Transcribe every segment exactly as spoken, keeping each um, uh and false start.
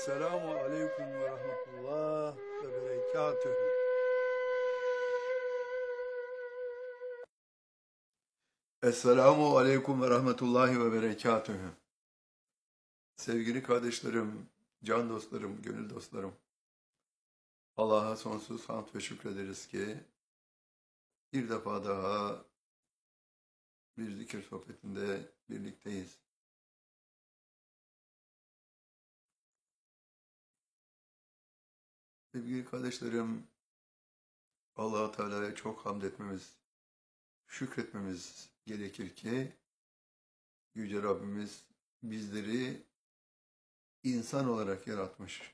Selamu aleyküm ve rahmetullah ve berekatühü. Esselamu aleyküm ve rahmetullahi ve berekatühü. Sevgili kardeşlerim, can dostlarım, gönül dostlarım. Allah'a sonsuz hamd ve şükrederiz ki bir defa daha bir zikir sohbetinde birlikteyiz. Sevgili kardeşlerim, Allah-u Teala'ya çok hamd etmemiz, şükretmemiz gerekir ki Yüce Rabbimiz bizleri insan olarak yaratmış.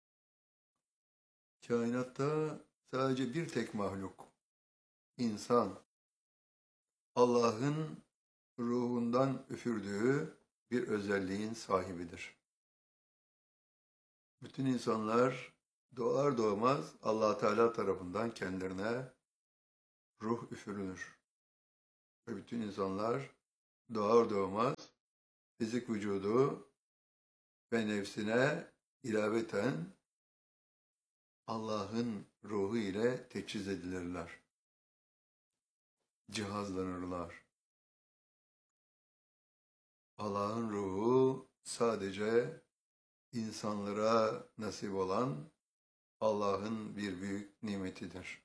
Kainatta sadece bir tek mahluk, insan, Allah'ın ruhundan üfürdüğü bir özelliğin sahibidir. Bütün insanlar doğar doğmaz Allah Teala tarafından kendilerine ruh üfürülür. Ve bütün insanlar doğar doğmaz fizik vücudu ve nefsine ilaveten Allah'ın ruhu ile teçhiz edilirler. Cihazlanırlar. Allah'ın ruhu sadece insanlara nasip olan Allah'ın bir büyük nimetidir.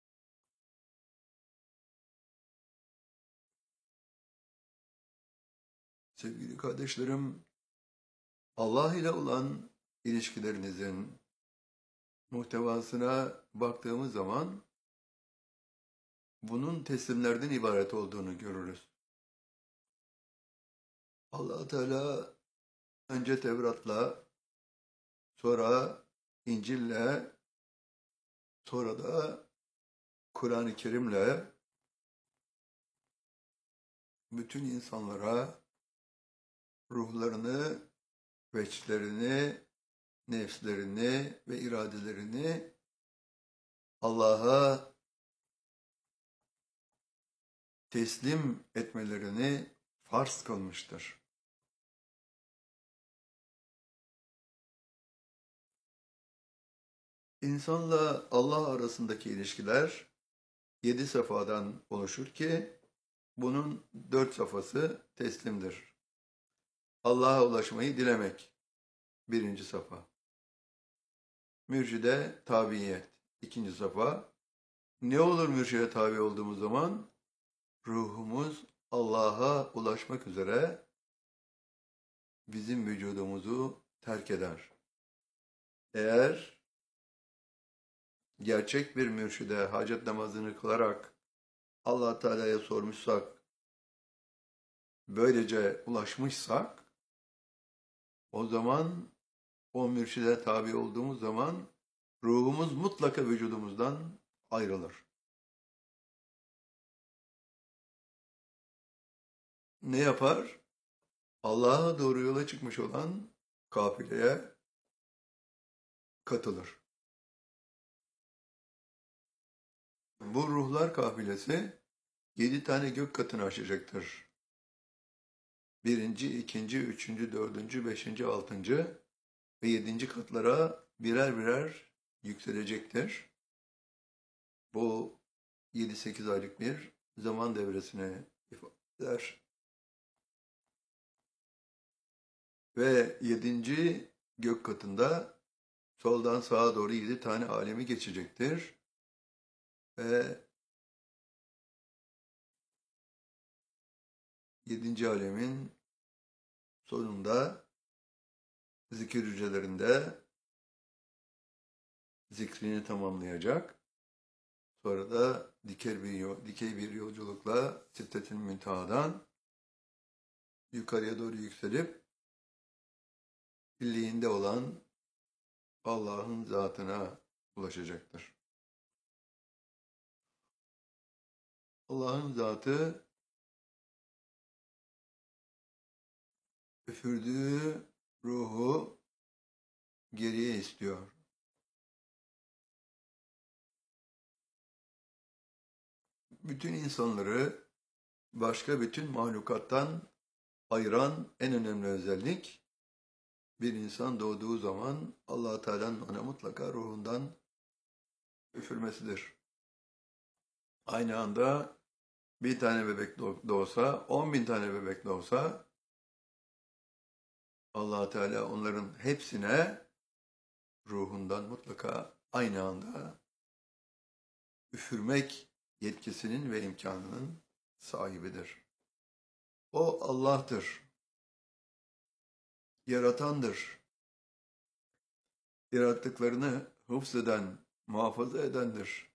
Sevgili kardeşlerim, Allah ile olan ilişkilerinizin muhtevasına baktığımız zaman bunun teslimlerden ibaret olduğunu görürüz. Allah Teala önce Tevrat'la, sonra İncil'le, sonra da Kur'an-ı Kerim'le bütün insanlara ruhlarını, veçlerini, nefslerini ve iradelerini Allah'a teslim etmelerini farz kılmıştır. İnsanla Allah arasındaki ilişkiler yedi safadan oluşur ki bunun dört safhası teslimdir. Allah'a ulaşmayı dilemek birinci safa. Mürşide tabiyet ikinci safa. Ne olur mürşide tabi olduğumuz zaman? Ruhumuz Allah'a ulaşmak üzere bizim vücudumuzu terk eder. Eğer gerçek bir mürşide hacet namazını kılarak Allah Teala'ya sormuşsak, böylece ulaşmışsak, o zaman o mürşide tabi olduğumuz zaman ruhumuz mutlaka vücudumuzdan ayrılır. Ne yapar? Allah'a doğru yola çıkmış olan kafileye katılır. Bu ruhlar kafilesi yedi tane gök katını aşacaktır. Birinci, ikinci, üçüncü, dördüncü, beşinci, altıncı ve yedinci katlara birer birer yükselecektir. Bu yedi sekiz aylık bir zaman devresini ifade eder. Ve yedinci gök katında soldan sağa doğru yedi tane alemi geçecektir. Ve yedinci alemin sonunda zikir hücrelerinde zikrini tamamlayacak. Sonra da dikey bir, dikey bir yolculukla Sidret-i Münteha'dan yukarıya doğru yükselip birliğinde olan Allah'ın zatına ulaşacaktır. Allah'ın zatı üfürdüğü ruhu geriye istiyor. Bütün insanları başka bütün mahlukattan ayıran en önemli özellik, bir insan doğduğu zaman Allah-u Teala'nın ona mutlaka ruhundan üfürmesidir. Aynı anda bir tane bebek doğsa, on bin tane bebek doğsa Allah-u Teala onların hepsine ruhundan mutlaka aynı anda üfürmek yetkisinin ve imkanının sahibidir. O Allah'tır, yaratandır, yarattıklarını hıfzeden, muhafaza edendir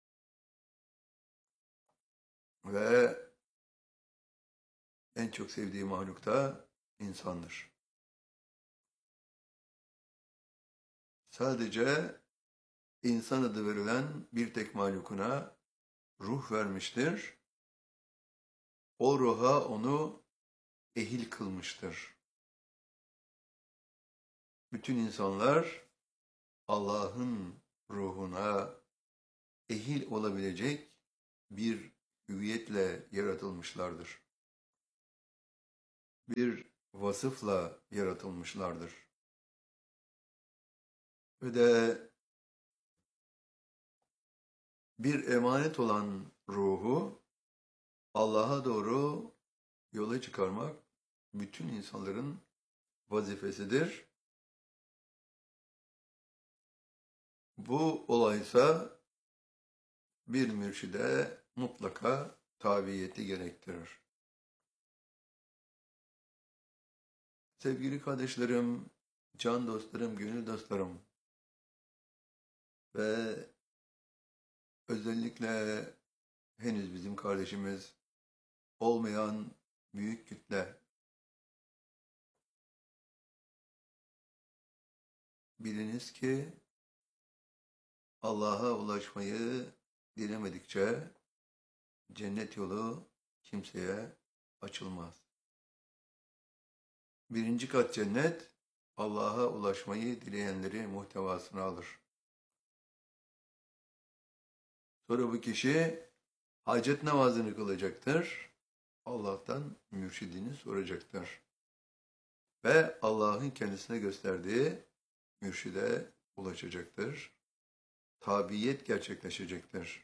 ve en çok sevdiği mahluk da insandır. Sadece insan adı verilen bir tek mahlukuna ruh vermiştir. O ruha onu ehil kılmıştır. Bütün insanlar Allah'ın ruhuna ehil olabilecek bir hüviyetle yaratılmışlardır. Bir vasıfla yaratılmışlardır. Ve de bir emanet olan ruhu Allah'a doğru yola çıkarmak bütün insanların vazifesidir. Bu olaysa bir mürşide mutlaka tabiyeti gerektirir. Sevgili kardeşlerim, can dostlarım, gönül dostlarım ve özellikle henüz bizim kardeşimiz olmayan büyük kütle, biliniz ki Allah'a ulaşmayı dilemedikçe cennet yolu kimseye açılmaz. Birinci kat cennet, Allah'a ulaşmayı dileyenleri muhtevasına alır. Sonra bu kişi hacet namazını kılacaktır. Allah'tan mürşidini soracaktır. Ve Allah'ın kendisine gösterdiği mürşide ulaşacaktır. Tabiyet gerçekleşecektir.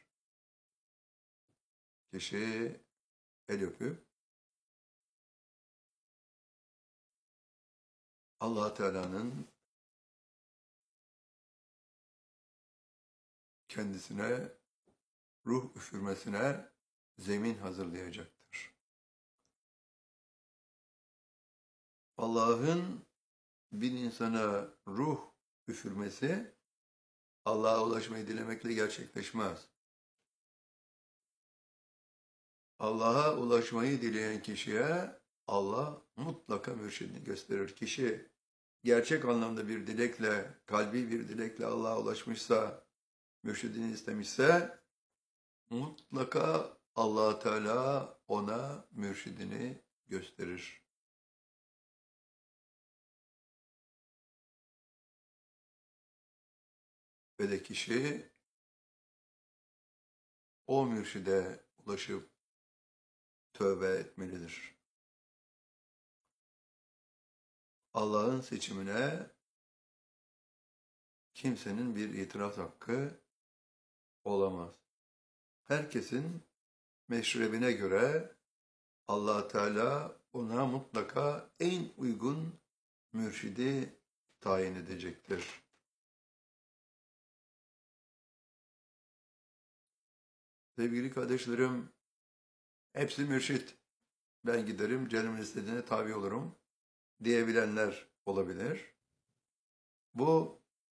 Kişi el öpüp Allah Teala'nın kendisine ruh üfürmesine zemin hazırlayacaktır. Allah'ın bir insana ruh üfürmesi Allah'a ulaşmayı dilemekle gerçekleşmez. Allah'a ulaşmayı dileyen kişiye Allah mutlaka mürşidini gösterir. Kişi gerçek anlamda bir dilekle, kalbi bir dilekle Allah'a ulaşmışsa, mürşidini istemişse, mutlaka Allah Teala ona mürşidini gösterir. Ve de kişi o mürşide ulaşıp tövbe etmelidir. Allah'ın seçimine kimsenin bir itiraz hakkı olamaz. Herkesin meşrebine göre Allah Teala ona mutlaka en uygun mürşidi tayin edecektir. Sevgili kardeşlerim, hepsi mürşit. Ben giderim, canımın istediğine tabi olurum diyebilenler olabilir. Bu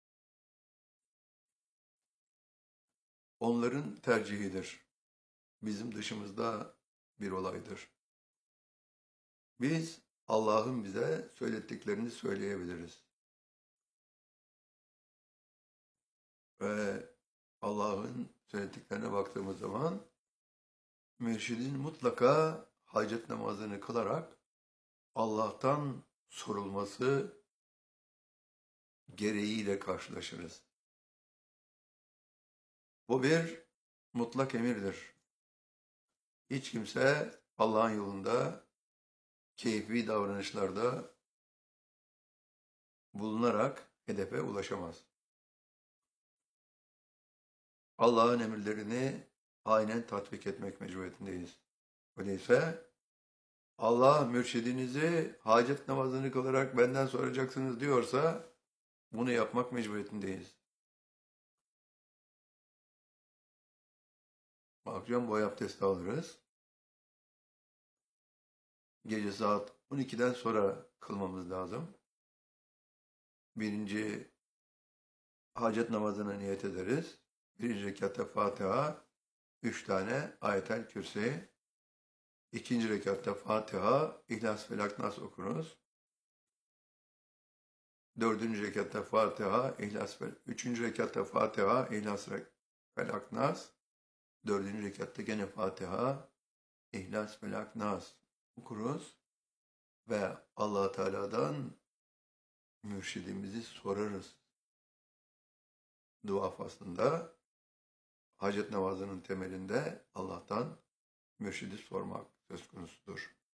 onların tercihidir. Bizim dışımızda bir olaydır. Biz Allah'ın bize söylettiklerini söyleyebiliriz. Ve Allah'ın söylediklerine baktığımız zaman mürşidin mutlaka hacet namazını kılarak Allah'tan sorulması gereğiyle karşılaşırız. Bu bir mutlak emirdir. Hiç kimse Allah'ın yolunda keyfi davranışlarda bulunarak hedefe ulaşamaz. Allah'ın emirlerini aynen tatbik etmek mecburiyetindeyiz. Öyleyse Allah mürşidinizi hacet namazını kılarak benden soracaksınız diyorsa bunu yapmak mecburiyetindeyiz. Akşam boy abdesti alırız. Gece saat on ikiden sonra kılmamız lazım. Birinci hacet namazına niyet ederiz. Birinci rekatta Fatiha, üç tane Ayetel Kürsi. İkinci rekatta Fatiha, İhlas, Felak, Nas okuruz. Dördüncü rekatta Fatiha, İhlas, Felak. Üçüncü rekatta Fatiha, İhlas, Felak, Nas. Dördüncü rekatta gene Fatiha, İhlas, Felak, Nas okuruz. Ve Allah Teala'dan mürşidimizi sorarız. Dua faslında, hacet namazının temelinde Allah'tan mürşidi sormak söz konusudur.